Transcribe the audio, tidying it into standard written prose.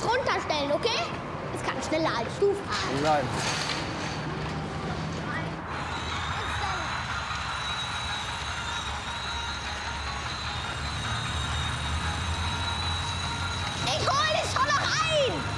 runterstellen, okay? Es kann schneller als du fahren. Nein. Ich hol dich schon noch ein!